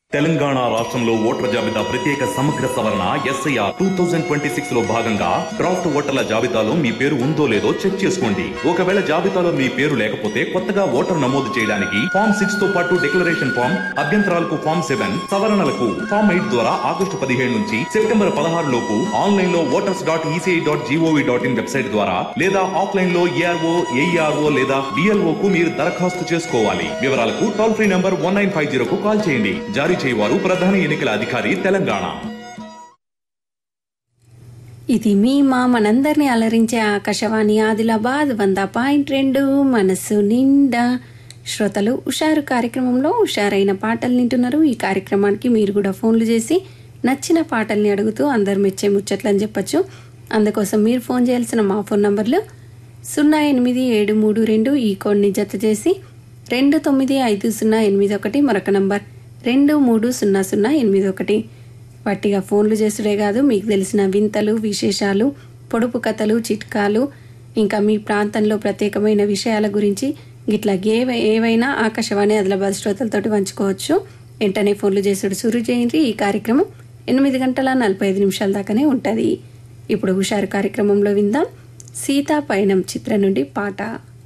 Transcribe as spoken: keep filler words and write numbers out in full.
తెలంగాణ రాష్ట్రంలో ఓటర్ల జాబితా ప్రత్యేక సమగ్ర సవరణ SIR two thousand twenty six లో భాగంగా డ్రాఫ్ట్ ఓటర్ల జాబితాలో మీ పేరు ఉందో లేదో చెక్ చేసుకోండి. ఒకవేళ జాబితాలో మీ పేరు లేకపోతే కొత్తగా ఓటర్ నమోదు చేయడానికి ఫామ్ సిక్స్ తో పాటు డిక్లరేషన్ ఫామ్, అభ్యంతరాలకు ఫామ్ సెవెన్, సవరణలకు ఫామ్ ఎయిట్ ద్వారా ఆగస్టు పదిహేడు నుంచి సెప్టెంబర్ పదహారు లోపు ఆన్లైన్ లో voters dot ECI dot GOV dot in website ద్వారా లేదా ఆఫ్లైన్ లో ఏఆర్ఓ ఏఈఆర్ఓ లేదా డిఎల్ఓ కు మీరు దరఖాస్తు చేసుకోవాలి. వివరాలకు toll free number one nine five zero కు కాల్ చేయండి. జారీ చేయవారు ప్రధాన ఎన్నికల అధికారి తెలంగాణ. ఇది మీ మా మనందరినీ అలరించే ఆకాశవాణి ఆదిలాబాద్ వంద పాయింట్ రెండు మనస్సు నిండా. శ్రోతలు హుషారు కార్యక్రమంలో హుషారైన పాటలు వింటున్నారు. ఈ కార్యక్రమానికి మీరు కూడా ఫోన్లు చేసి నచ్చిన పాటల్ని అడుగుతూ అందరు మెచ్చే ముచ్చట్లని చెప్పచ్చు. అందుకోసం మీరు ఫోన్ చేయాల్సిన మా ఫోన్ నంబర్లు సున్నా ఎనిమిది ఏడు మూడు రెండు ఈ కోడ్ని జత చేసి రెండు తొమ్మిది ఐదు సున్నా ఎనిమిది ఒకటి మరొక నంబర్ రెండు మూడు సున్నా సున్నా ఎనిమిది ఒకటి. వట్టిగా ఫోన్లు చేసుడే కాదు, మీకు తెలిసిన వింతలు, విశేషాలు, పొడుపు కథలు, చిట్కాలు, ఇంకా మీ ప్రాంతంలో ప్రత్యేకమైన విషయాల గురించి గిట్లా ఏవ ఏవైనా ఆకాశవాణి ఆదిలాబాద్ శ్రోతలతోటి పంచుకోవచ్చు. వెంటనే ఫోన్లు చేసుడు సురు చేయండి. ఈ కార్యక్రమం ఎనిమిది గంటల నలభై ఐదు నిమిషాల దాకానే ఉంటుంది. ఇప్పుడు హుషారు కార్యక్రమంలో విందాం సీతా పయనం చిత్రం నుండి పాట.